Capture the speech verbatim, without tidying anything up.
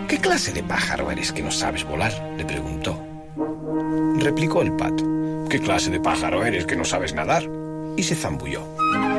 ¿Qué clase de pájaro eres que no sabes volar?, le preguntó. Replicó el pato. ¿Qué clase de pájaro eres que no sabes nadar? Y se zambulló.